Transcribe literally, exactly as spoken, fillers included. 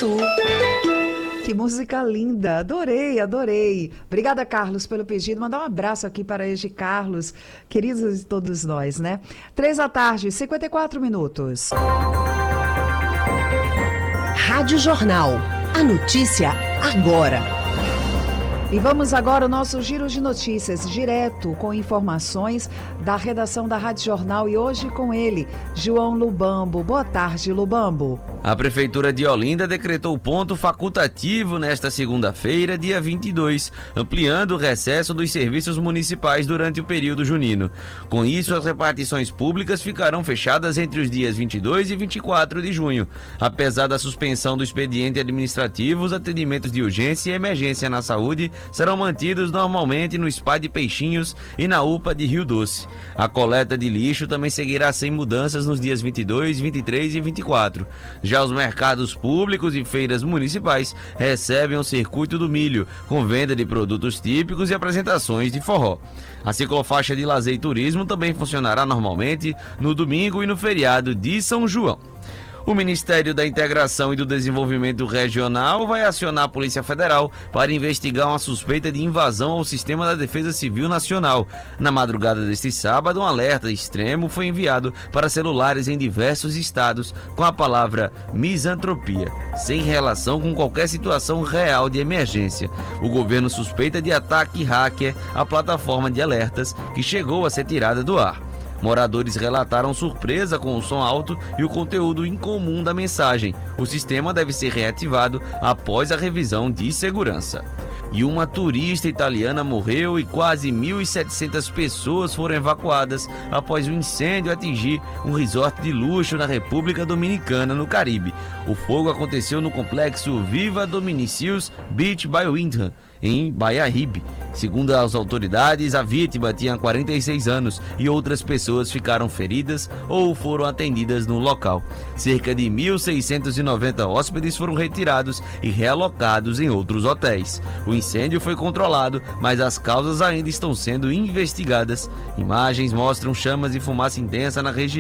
Tu. Que música linda, adorei, adorei. Obrigada, Carlos, pelo pedido. Mandar um abraço aqui para este Carlos, queridos de todos nós, né? Três da tarde, cinquenta e quatro minutos. Rádio Jornal. A notícia agora. E vamos agora ao nosso giro de notícias, direto com informações da redação da Rádio Jornal e hoje com ele, João Lubambo. Boa tarde, Lubambo. A Prefeitura de Olinda decretou ponto facultativo nesta segunda-feira, dia vinte e dois, ampliando o recesso dos serviços municipais durante o período junino. Com isso, as repartições públicas ficarão fechadas entre os dias vinte e dois e vinte e quatro de junho. Apesar da suspensão do expediente administrativo, os atendimentos de urgência e emergência na saúde serão mantidos normalmente no S P A de Peixinhos e na U P A de Rio Doce. A coleta de lixo também seguirá sem mudanças nos dias vinte e dois, vinte e três e vinte e quatro. Já os mercados públicos e feiras municipais recebem o circuito do milho, com venda de produtos típicos e apresentações de forró. A ciclofaixa de lazer e turismo também funcionará normalmente no domingo e no feriado de São João. O Ministério da Integração e do Desenvolvimento Regional vai acionar a Polícia Federal para investigar uma suspeita de invasão ao Sistema da Defesa Civil Nacional. Na madrugada deste sábado, um alerta extremo foi enviado para celulares em diversos estados com a palavra misantropia, sem relação com qualquer situação real de emergência. O governo suspeita de ataque hacker à plataforma de alertas que chegou a ser tirada do ar. Moradores relataram surpresa com o som alto e o conteúdo incomum da mensagem. O sistema deve ser reativado após a revisão de segurança. E uma turista italiana morreu e quase mil e setecentas pessoas foram evacuadas após o incêndio atingir um resort de luxo na República Dominicana, no Caribe. O fogo aconteceu no complexo Viva Dominicils Beach by Windham, em Baiaribe. Segundo as autoridades, a vítima tinha quarenta e seis anos e outras pessoas ficaram feridas ou foram atendidas no local. Cerca de mil seiscentos e noventa hóspedes foram retirados e realocados em outros hotéis. O incêndio foi controlado, mas as causas ainda estão sendo investigadas. Imagens mostram chamas e fumaça intensa na região.